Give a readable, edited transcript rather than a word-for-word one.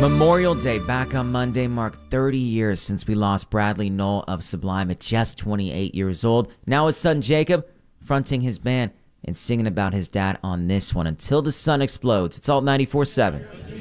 Memorial Day back on Monday marked 30 years since we lost Bradley Nowell of Sublime at just 28 years old. Now his son Jacob fronting his band and singing about his dad on this one. Until the Sun Explodes. It's Alt 94.7.